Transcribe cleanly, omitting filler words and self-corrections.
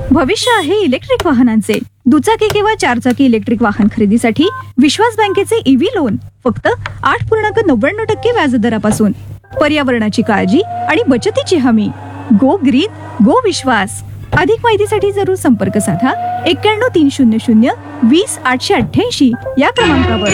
भविष्य आहे इलेक्ट्रिक वाहनांचे. दुचाकी किंवा चारचाकी इलेक्ट्रिक वाहन खरेदीसाठी विश्वास बँकेचे ईव्ही लोन फक्त 8.99% व्याजदरापासून. पर्यावरणाची काळजी आणि बचतीची हमी. गो ग्रीन गो विश्वास. अधिक माहितीसाठी जरूर संपर्क साधा 91 300 20 888 या क्रमांकावर.